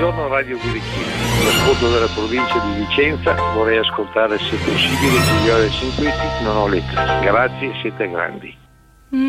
Buongiorno Radio Birichino, l'ascolto della provincia di Vicenza, vorrei ascoltare se possibile Gigliola e Cinquetti, non ho letto. Grazie, siete grandi.